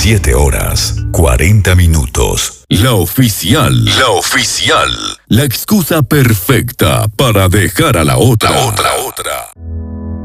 7 horas, 40 minutos. La oficial. La oficial. La excusa perfecta para dejar a la otra.